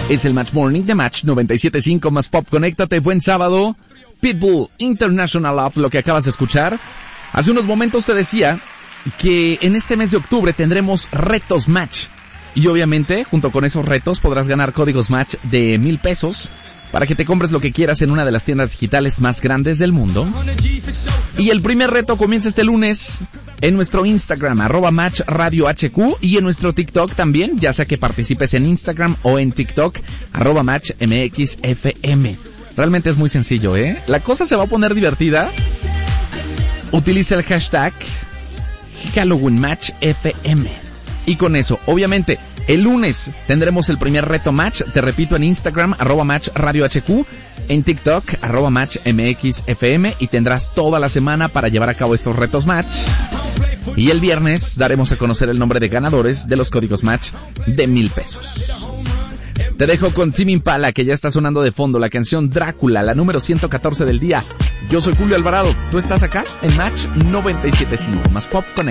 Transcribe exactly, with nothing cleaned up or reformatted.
Es el Match Morning de Match noventa y siete punto cinco más Pop. Conéctate, buen sábado. Pitbull, International Love, lo que acabas de escuchar. Hace unos momentos te decía que en este mes de octubre tendremos retos Match. Y obviamente, junto con esos retos, podrás ganar códigos Match de mil pesos para que te compres lo que quieras en una de las tiendas digitales más grandes del mundo. Y el primer reto comienza este lunes en nuestro Instagram, arroba Match Radio H Q, y en nuestro TikTok también, ya sea que participes en Instagram o en TikTok, arroba Match M X F M. Realmente es muy sencillo, ¿eh? La cosa se va a poner divertida. Utiliza el hashtag Halloween Match F M. Y con eso, obviamente, el lunes tendremos el primer reto Match, te repito, en Instagram, arroba Match Radio H Q, en TikTok, arroba Match M X F M, y tendrás toda la semana para llevar a cabo estos retos Match. Y el viernes daremos a conocer el nombre de ganadores de los códigos Match de mil pesos. Te dejo con Tame Impala, que ya está sonando de fondo, la canción Drácula, la número ciento catorce del día. Yo soy Julio Alvarado, tú estás acá en Match noventa y siete punto cinco, más Pop Connect.